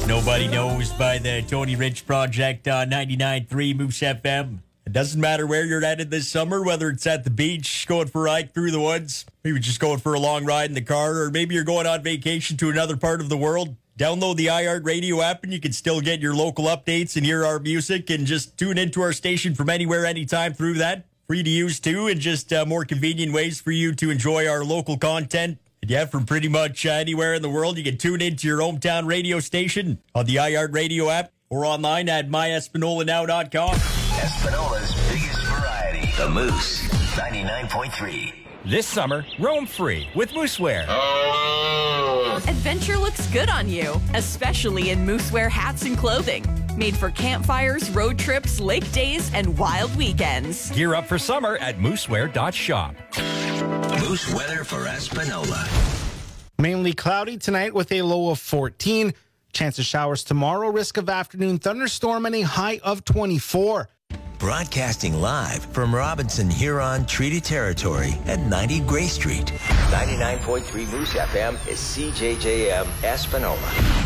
Nobody Knows by the Tony Rich Project on 99.3 Moose FM. It doesn't matter where you're headed this summer, whether it's at the beach, going for a hike through the woods, maybe just going for a long ride in the car, or maybe you're going on vacation to another part of the world. Download the iHeartRadio app and you can still get your local updates and hear our music and just tune into our station from anywhere, anytime through that. Free to use too, and just more convenient ways for you to enjoy our local content. And yeah, from pretty much anywhere in the world, you can tune into your hometown radio station on the iHeartRadio app or online at myespinolanow.com. Espinola's biggest variety. The Moose 99.3. This summer, roam free with Moosewear. Adventure looks good on you, especially in Moosewear hats and clothing. Made for campfires, road trips, lake days, and wild weekends. Gear up for summer at moosewear.shop. Moose weather for Espinola. Mainly cloudy tonight with a low of 14. Chance of showers tomorrow, risk of afternoon thunderstorm, and a high of 24. Broadcasting live from Robinson Huron Treaty Territory at 90 Gray Street. 99.3 Moose FM is CJJM Espinola.